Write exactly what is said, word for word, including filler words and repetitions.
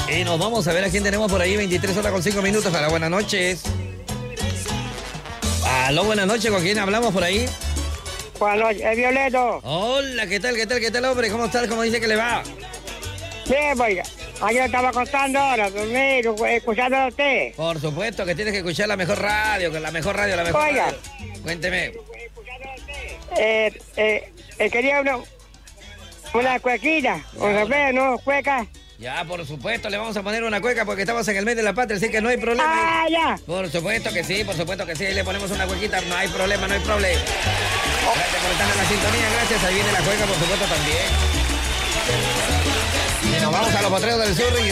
Y nos vamos a ver a quién tenemos por ahí, veintitrés horas con cinco minutos. Hola, buenas noches. Aló, buenas noches, ¿con quién hablamos por ahí? Buenas noches, es Violeto. Hola, ¿qué tal, qué tal, qué tal, hombre? ¿Cómo estás? ¿Cómo dice que le va? Bien, oiga. Ayer estaba contando ahora, dormir, escuchando a usted. Por supuesto que tienes que escuchar la mejor radio, que la mejor radio, la mejor Oiga. radio. Cuénteme. Eh, eh, eh, quería una, una cuequita, o sea, ¿no? Cueca. Ya, por supuesto, le vamos a poner una cueca porque estamos en el mes de la patria, así que no hay problema. Ah, ya. Por supuesto que sí, por supuesto que sí. Ahí le ponemos una cuequita, no hay problema, no hay problema. Gracias por estar en la sintonía, gracias. Ahí viene la cueca, por supuesto, también. Y nos vamos a los potreros del sur. Y